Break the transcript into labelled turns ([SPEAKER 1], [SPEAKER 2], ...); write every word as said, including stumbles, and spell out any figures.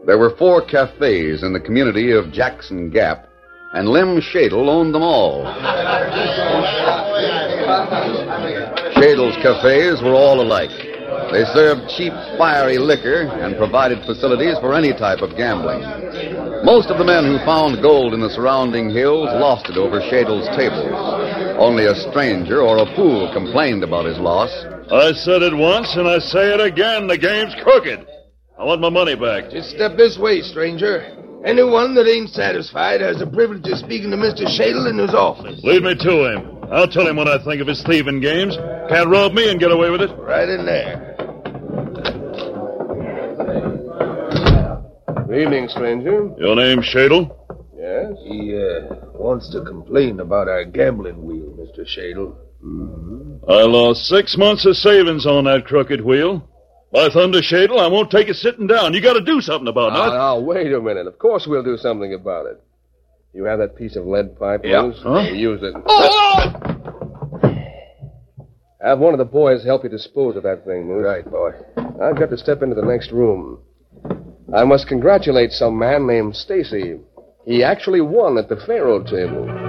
[SPEAKER 1] There were four cafes in the community of Jackson Gap, and Lem Shadle owned them all. Shadle's cafes were all alike. They served cheap, fiery liquor and provided facilities for any type of gambling. Most of the men who found gold in the surrounding hills lost it over Shadle's tables. Only a stranger or a fool complained about his loss.
[SPEAKER 2] I said it once, and I say it again. The game's crooked. I want my money back.
[SPEAKER 3] Just step this way, stranger. Anyone that ain't satisfied has the privilege of speaking to Mister Shadle in his office.
[SPEAKER 2] Lead me to him. I'll tell him what I think of his thieving games. Can't rob me and get away with it.
[SPEAKER 3] Right in there.
[SPEAKER 4] Good evening, stranger.
[SPEAKER 2] Your name's Shadle?
[SPEAKER 4] Yes?
[SPEAKER 3] He, uh, wants to complain about our gambling wheel, Mister Shadle. Mm-hmm.
[SPEAKER 2] I lost six months of savings on that crooked wheel. By thunder, Shadle, I won't take it sitting down. You got to do something about it.
[SPEAKER 4] Now, now, wait a minute. Of course we'll do something about it. You have that piece of lead pipe,
[SPEAKER 3] Yeah.
[SPEAKER 4] Bruce?
[SPEAKER 2] Huh?
[SPEAKER 4] You use it.
[SPEAKER 3] Oh!
[SPEAKER 4] Have one of the boys help you dispose of that thing, Moose.
[SPEAKER 3] Right, boy.
[SPEAKER 4] I've got to step into the next room. I must congratulate some man named Stacy. He actually won at the faro table.